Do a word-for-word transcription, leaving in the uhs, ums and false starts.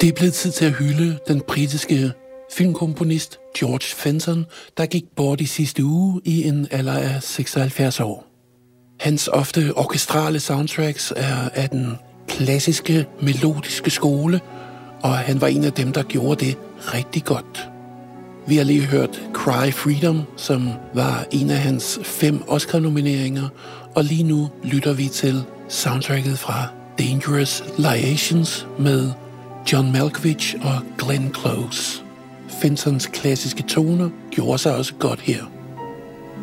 Det er blevet tid til at hylde den britiske filmkomponist George Fenton, der gik bort i sidste uge i en alder af seksoghalvfjerds år. Hans ofte orkestrale soundtracks er af den klassiske, melodiske skole, og han var en af dem, der gjorde det rigtig godt. Vi har lige hørt Cry Freedom, som var en af hans fem Oscar-nomineringer, og lige nu lytter vi til soundtracket fra Dangerous Liaisons med John Malkovich og Glenn Close. Fentons klassiske toner gjorde sig også godt her.